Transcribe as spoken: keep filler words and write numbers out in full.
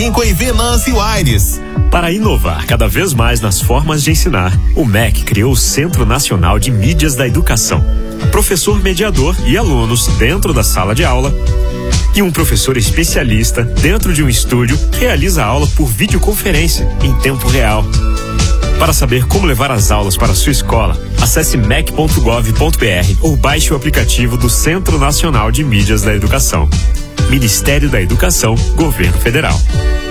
em Venâncio Aires. Para inovar cada vez mais nas formas de ensinar, o M E C criou o Centro Nacional de Mídias da Educação. Professor mediador e alunos dentro da sala de aula e um professor especialista dentro de um estúdio realiza a aula por videoconferência em tempo real. Para saber como levar as aulas para a sua escola, acesse mec ponto gov ponto br ou baixe o aplicativo do Centro Nacional de Mídias da Educação. Ministério da Educação, Governo Federal.